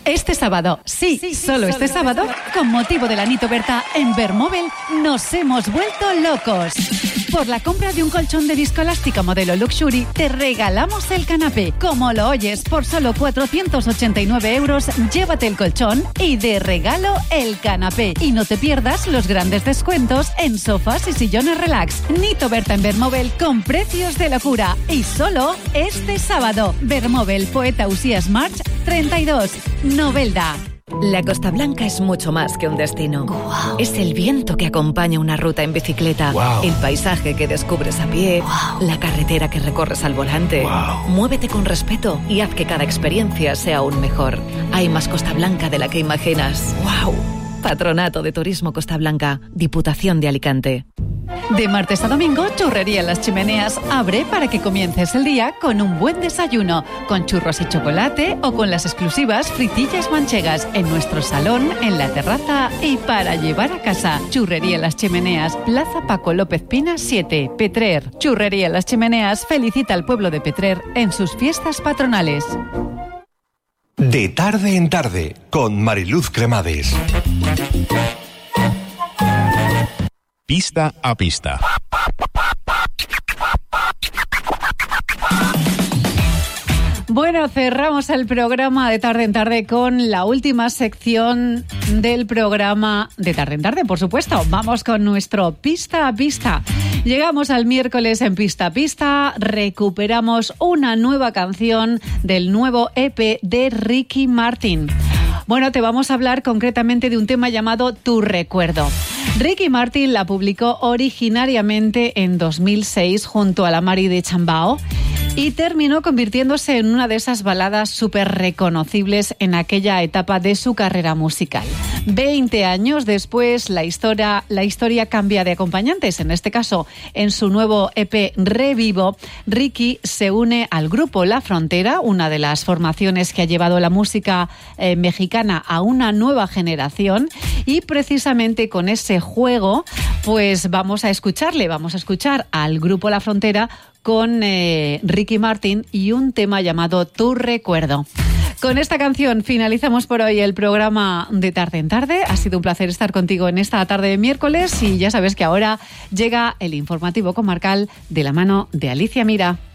Este sábado, sí, solo este sábado, con motivo de la Nito Berta en Vermóvel, nos hemos vuelto locos. Por la compra de un colchón de viscoelástica modelo Luxury, te regalamos el canapé. Como lo oyes, por solo 489 euros, llévate el colchón y de regalo el canapé. Y no te pierdas los grandes descuentos en sofás y sillones relax. Nito Berta en Vermóvel con precios de locura. Y solo este sábado. Vermóvel, Poeta Usías March 32. Novelda. La Costa Blanca es mucho más que un destino. Wow. Es el viento que acompaña una ruta en bicicleta, wow. El paisaje que descubres a pie, wow. La carretera que recorres al volante. Wow. Muévete con respeto y haz que cada experiencia sea aún mejor. Hay más Costa Blanca de la que imaginas. ¡Wow! Patronato de Turismo Costa Blanca, Diputación de Alicante. De martes a domingo, Churrería Las Chimeneas abre para que comiences el día con un buen desayuno, con churros y chocolate o con las exclusivas fritillas manchegas en nuestro salón, en la terraza y para llevar a casa. Churrería Las Chimeneas, Plaza Paco López Pina 7, Petrer. Churrería Las Chimeneas felicita al pueblo de Petrer en sus fiestas patronales. De tarde en tarde, con Mariluz Cremades. Pista a pista. Bueno, cerramos el programa de tarde en tarde con la última sección del programa de tarde en tarde, por supuesto. Vamos con nuestro Pista a Pista. Llegamos al miércoles en Pista a Pista, recuperamos una nueva canción del nuevo EP de Ricky Martin. Bueno, te vamos a hablar concretamente de un tema llamado Tu Recuerdo. Ricky Martin la publicó originariamente en 2006 junto a la Mari de Chambao y terminó convirtiéndose en una de esas baladas súper reconocibles en aquella etapa de su carrera musical. 20 años después, la historia cambia de acompañantes. En este caso, en su nuevo EP Revivo, Ricky se une al grupo La Frontera, una de las formaciones que ha llevado la música mexicana a una nueva generación, y precisamente con ese juego, pues vamos a escuchar al grupo La Frontera con Ricky Martin y un tema llamado Tu Recuerdo. Con esta canción finalizamos por hoy el programa de Tarde en Tarde. Ha sido un placer estar contigo en esta tarde de miércoles y ya sabes que ahora llega el informativo comarcal de la mano de Alicia Mira.